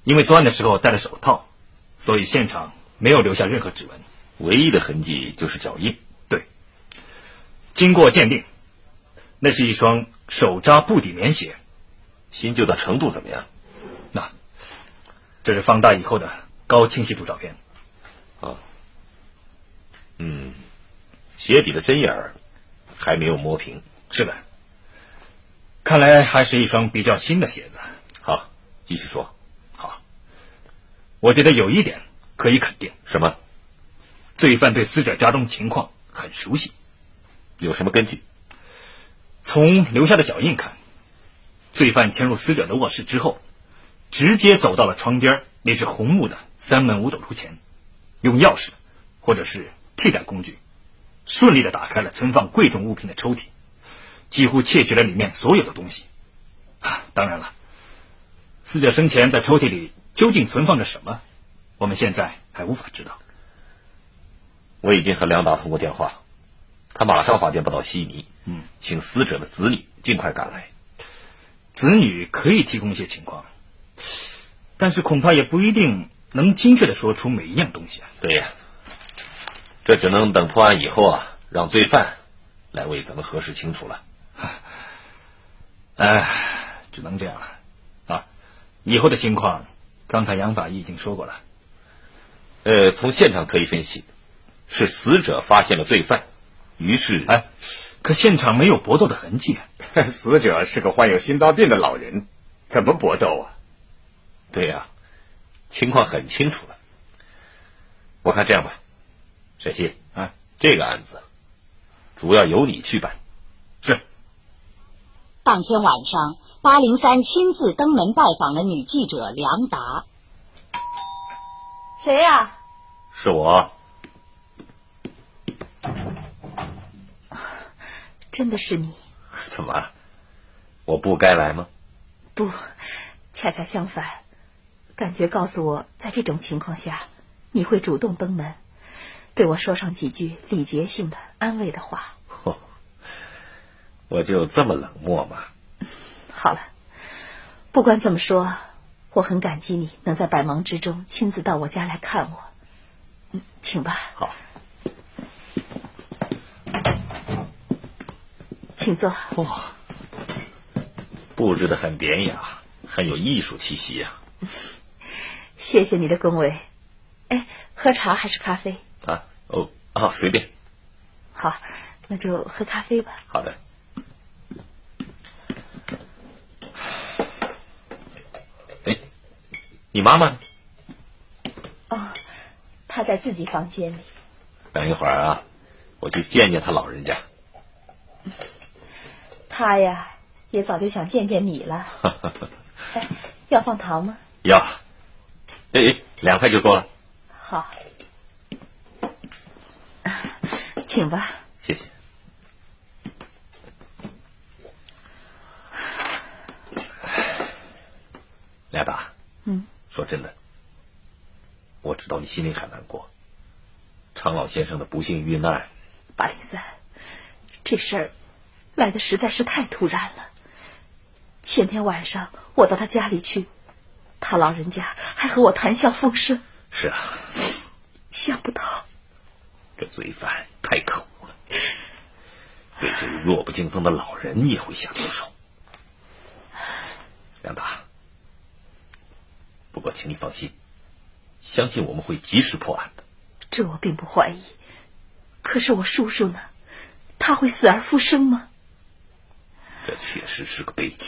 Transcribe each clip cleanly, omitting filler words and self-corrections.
因为作案的时候戴了手套，所以现场没有留下任何指纹， 唯一的痕迹就是脚印。 对，经过鉴定，那是一双手扎布底棉鞋。 新旧的程度怎么样？ 那这是放大以后的高清晰度照片。 鞋底的针眼儿还没有磨平。 是的，看来还是一双比较新的鞋子。 好，继续说。 好，我觉得有一点可以肯定。 什么？ 罪犯对死者家中情况很熟悉。 有什么根据？ 从留下的脚印看，罪犯潜入死者的卧室之后，直接走到了窗边那只红木的3门5斗橱前，用钥匙或者是替代工具顺利地打开了存放贵重物品的抽屉，几乎窃取了里面所有的东西。当然了，死者生前在抽屉里究竟存放着什么，我们现在还无法知道。 我已经和梁达通过电话，他马上发电报到悉尼，请死者的子女尽快赶来。 子女可以提供一些情况，但是恐怕也不一定能精确地说出每一样东西啊。 对呀，这只能等破案以后让罪犯来为咱们核实清楚了。 只能这样了。以后的情况，刚才杨法医已经说过了。 从现场可以分析，是死者发现了罪犯，于是可现场没有搏斗的痕迹。 死者是个患有心脏病的老人，怎么搏斗啊？ 对呀，情况很清楚了。我看这样吧，沈西，这个案子主要由你去办。 是。 当天晚上，803亲自登门拜访了女记者梁达。 谁呀？ 是我。 真的是你？ 怎么，我不该来吗？ 不，恰恰相反，感觉告诉我，在这种情况下，你会主动登门，对我说上几句礼节性的安慰的话。 我就这么冷漠吗？ 好了，不管怎么说，我很感激你能在百忙之中亲自到我家来看我。请吧。 好， 请坐。 哇，布置得很典雅，很有艺术气息啊。 谢谢你的恭维。喝茶还是咖啡？ 随便。 好，那就喝咖啡吧。 好的。你妈妈呢？ 她在自己房间里。 等一会儿我去见见她老人家。 她呀，也早就想见见你了。要放糖吗？ 要。2块就够了。 好，请吧。 谢谢。梁达，说真的，我知道你心里很难过。常老先生的不幸遇难 803，这事儿来的实在是太突然了。前天晚上我到他家里去，他老人家还和我谈笑风生。 是啊， 想不到这罪犯太可恶了，对这个弱不禁风的老人也会下毒手。梁达，不过请你放心，相信我们会及时破案的。 这我并不怀疑，可是我叔叔呢？他会死而复生吗？ 这确实是个悲剧。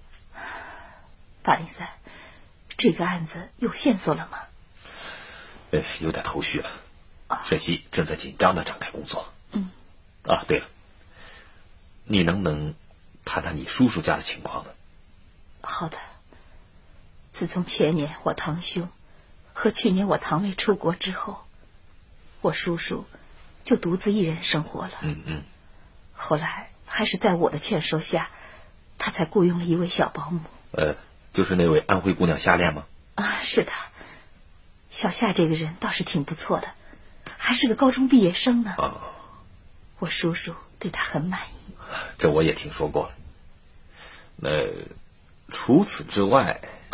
803，这个案子有线索了吗？ 有点头绪了。沈西正在紧张地展开工作。对了，你能不能谈谈你叔叔家的情况呢？ 好的。自从前年我堂兄和去年我堂妹出国之后，我叔叔就独自一人生活了。后来还是在我的劝说下，他才雇佣了一位小保姆。 就是那位安徽姑娘夏恋吗？ 是的。小夏这个人倒是挺不错的，还是个高中毕业生呢。我叔叔对他很满意。 这我也听说过了。除此之外，